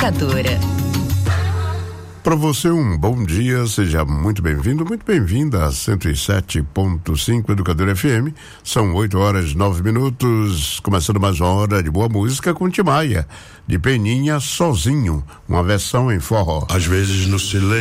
Educadora. Para você um bom dia, seja muito bem-vindo, muito bem-vinda a 107.5 Educadora FM. São 8h09, começando mais uma hora de boa música com Tim Maia, de Peninha Sozinho, uma versão em forró. Às vezes no silêncio